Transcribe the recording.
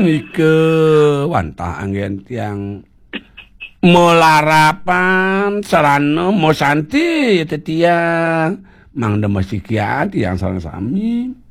Ike wantah anggen tiang melarapan sarana mosanti tetia mang demes sikiat yang sareng sami